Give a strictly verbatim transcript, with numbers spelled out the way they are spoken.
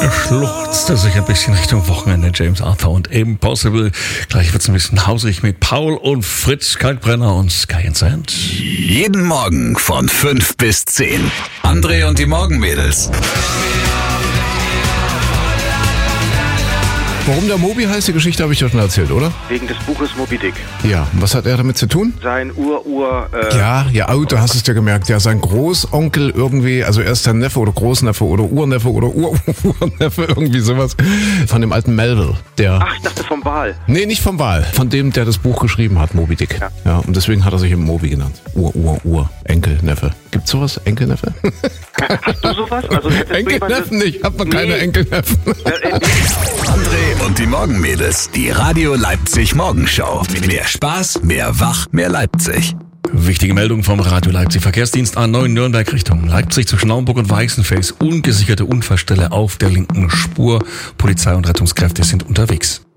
schluchzt er sich ein bisschen Richtung Wochenende. James Arthur und Impossible. Gleich wird's ein bisschen hausig mit Paul und Fritz Kalkbrenner und Sky and Sand. Jeden Morgen von fünf bis zehn. André und die Morgenmädels. Warum der Moby heißt, die Geschichte habe ich ja schon erzählt, oder? Wegen des Buches Moby Dick. Ja, was hat er damit zu tun? Sein Ur-Ur... Äh Ja, ja, oh, du hast es dir gemerkt. Ja, sein Großonkel irgendwie, also erst sein Neffe oder Großneffe oder Urneffe oder Ur-Urneffe, irgendwie sowas. Von dem alten Melville, der... Ach, ich dachte vom Wal. Nee, nicht vom Wal. Von dem, der das Buch geschrieben hat, Moby Dick. Ja. Ja, und deswegen hat er sich eben Moby genannt. Ur-Ur-Ur, Enkelneffe. Gibt's sowas? Enkelneffe? Hast du sowas? Also, Enkelneffen nicht, hat man Nee. keine Enkelneffen. Äh, äh, André und die Morgenmädels. Die Radio Leipzig Morgenshow. Mehr Spaß, mehr Wach, mehr Leipzig. Wichtige Meldung vom Radio Leipzig. Verkehrsdienst A neun Nürnberg Richtung Leipzig zwischen Naumburg und Weißenfels. Ungesicherte Unfallstelle auf der linken Spur. Polizei und Rettungskräfte sind unterwegs.